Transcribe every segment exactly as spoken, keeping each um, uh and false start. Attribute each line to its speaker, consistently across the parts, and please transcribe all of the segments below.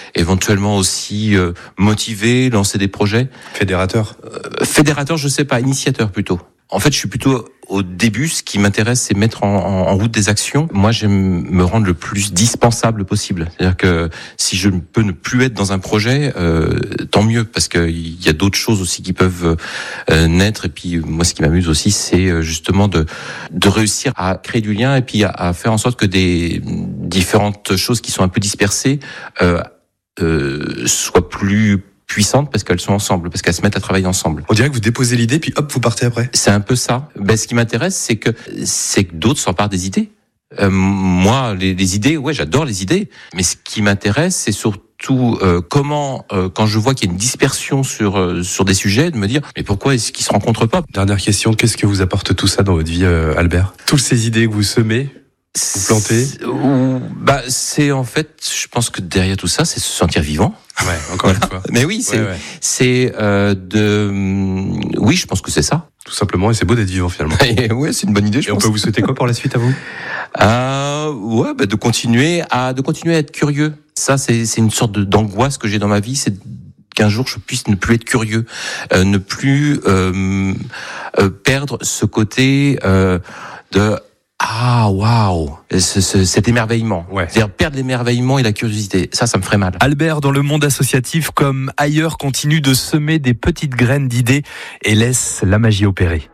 Speaker 1: éventuellement aussi euh, motiver, lancer des projets.
Speaker 2: Fédérateur.
Speaker 1: Euh, fédérateur, je sais pas, initiateur plutôt. En fait, je suis plutôt au début. Ce qui m'intéresse, c'est mettre en, en, en route des actions. Moi, j'aime me rendre le plus dispensable possible. C'est-à-dire que si je peux ne plus être dans un projet, euh, tant mieux, parce qu'il y a d'autres choses aussi qui peuvent euh, naître. Et puis, moi, ce qui m'amuse aussi, c'est justement de de réussir à créer du lien et puis à, à faire en sorte que des différentes choses qui sont un peu dispersées euh, euh, soient plus puissantes parce qu'elles sont ensemble, parce qu'elles se mettent à travailler ensemble.
Speaker 2: On dirait que vous déposez l'idée, puis hop, vous partez après.
Speaker 1: C'est un peu ça. Ben, ce qui m'intéresse, c'est que c'est que d'autres s'emparent des idées. Euh, moi, les, les idées, ouais, j'adore les idées, mais ce qui m'intéresse, c'est surtout euh, comment, euh, quand je vois qu'il y a une dispersion sur euh, sur des sujets, de me dire, mais pourquoi est-ce qu'ils se rencontrent pas ?
Speaker 2: Dernière question, qu'est-ce que vous apporte tout ça dans votre vie, euh, Albert ? Toutes ces idées que vous semez, vous plantez ?
Speaker 1: Bah, c'est en fait, je pense que derrière tout ça, c'est se sentir vivant.
Speaker 2: Ouais, encore
Speaker 1: voilà.
Speaker 2: une fois.
Speaker 1: Mais oui, c'est,
Speaker 2: ouais, ouais.
Speaker 1: c'est euh, de, oui, je pense que c'est ça.
Speaker 2: Tout simplement, et c'est beau d'être vivant finalement.
Speaker 1: Ouais, c'est une bonne idée. Je
Speaker 2: et
Speaker 1: pense.
Speaker 2: On peut vous souhaiter quoi pour la suite à vous ?
Speaker 1: Euh, ouais, bah, de continuer à, de continuer à être curieux. Ça, c'est, c'est une sorte de, d'angoisse que j'ai dans ma vie, c'est qu'un jour je puisse ne plus être curieux, euh, ne plus euh, euh, perdre ce côté euh, de ah waouh, ce, ce, cet émerveillement.
Speaker 2: Ouais.
Speaker 1: C'est-à-dire perdre l'émerveillement et la curiosité. Ça, ça me ferait mal.
Speaker 3: Albert, dans le monde associatif comme ailleurs, continue de semer des petites graines d'idées et laisse la magie opérer.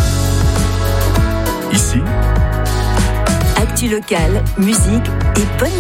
Speaker 4: Ici,
Speaker 5: actu locale, musique et bonne